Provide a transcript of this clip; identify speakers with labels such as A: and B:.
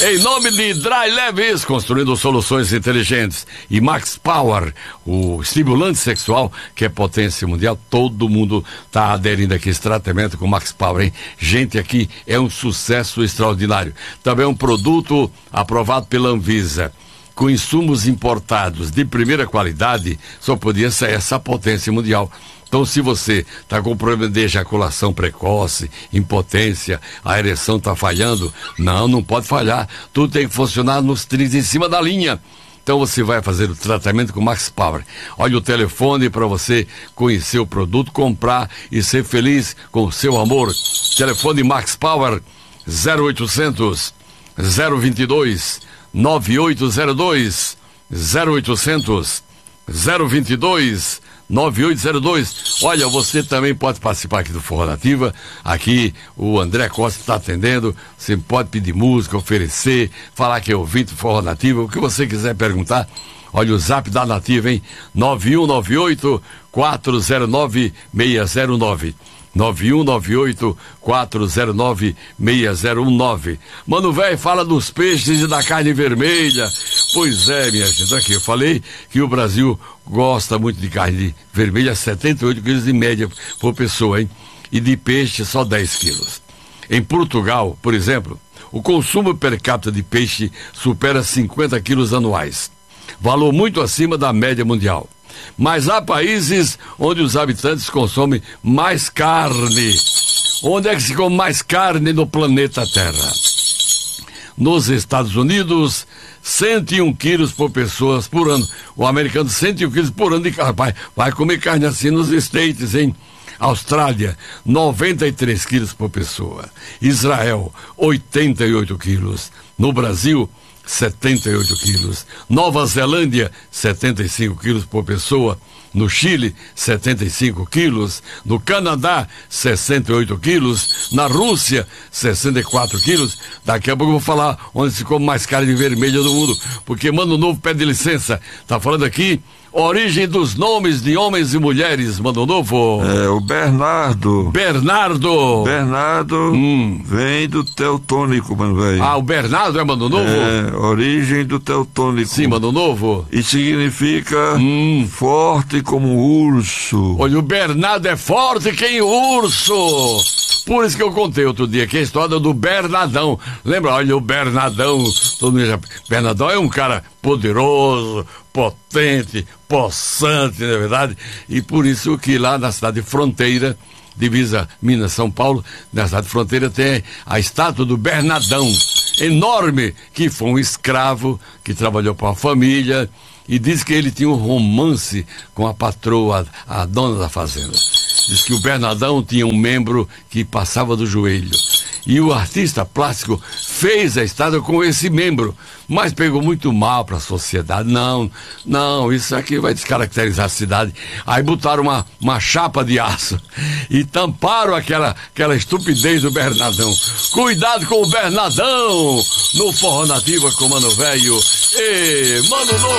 A: Em nome de Dry Leves, construindo soluções inteligentes, e Max Power, o estimulante sexual que é potência mundial, todo mundo está aderindo aqui a esse tratamento com Max Power, hein? Gente, aqui é um sucesso extraordinário. Também é um produto aprovado pela Anvisa, com insumos importados de primeira qualidade, só podia ser essa potência mundial. Então, se você está com problema de ejaculação precoce, impotência, a ereção está falhando, não pode falhar. Tudo tem que funcionar nos trilhos em cima da linha. Então, você vai fazer o tratamento com Max Power. Olha o telefone para você conhecer o produto, comprar e ser feliz com o seu amor. Telefone Max Power 0800 022 9802 0800 022 9802. Olha, você também pode participar aqui do Forró Nativa. Aqui o André Costa está atendendo. Você pode pedir música, oferecer, falar que é ouvinte do Forró Nativa, o que você quiser perguntar. Olha o zap da Nativa, hein? 9198-409-609. 9198-409-6019. Mano velho, fala dos peixes e da carne vermelha. Pois é, minha gente, aqui eu falei que o Brasil gosta muito de carne vermelha, 78 quilos de média por pessoa, hein? E de peixe só 10 quilos. Em Portugal, por exemplo, o consumo per capita de peixe supera 50 quilos anuais. Valor muito acima da média mundial. Mas há países onde os habitantes consomem mais carne. Onde é que se come mais carne no planeta Terra? Nos Estados Unidos, 101 quilos por pessoa por ano. O americano, 101 quilos por ano de carne. Vai comer carne assim nos States, hein? Austrália, 93 quilos por pessoa. Israel, 88 quilos. No Brasil, 78 quilos. Nova Zelândia, 75 quilos por pessoa. No Chile, 75 quilos. No Canadá, 68 quilos. Na Rússia, 64 quilos. Daqui a pouco eu vou falar onde se come mais carne vermelha do mundo. Porque Mano Novo pede licença. Tá falando aqui origem dos nomes de homens e mulheres, Mano Novo.
B: É, o Bernardo.
A: Bernardo
B: Vem do teutônico, mano velho.
A: Ah, o Bernardo é Mano Novo?
B: É, origem do teutônico.
A: Sim, Mano Novo.
B: E significa forte como um urso.
A: Olha, o Bernardo é forte que nem urso. Por isso que eu contei outro dia que a história do Bernardão. Lembra? Olha, o Bernardão. Todo mundo já... Bernardão é um cara poderoso, potente, possante, não é verdade? E por isso que lá na cidade de Fronteira, divisa Minas-São Paulo, na cidade de Fronteira tem a estátua do Bernardão, enorme, que foi um escravo que trabalhou para a família e diz que ele tinha um romance com a patroa, a dona da fazenda. Diz que o Bernardão tinha um membro que passava do joelho. E o artista plástico fez a estátua com esse membro, mas pegou muito mal para a sociedade. Não, isso aqui vai descaracterizar a cidade. Aí botaram uma chapa de aço e tamparam aquela estupidez do Bernardão. Cuidado com o Bernardão no Forró Nativa com Mano Velho e Mano Novo.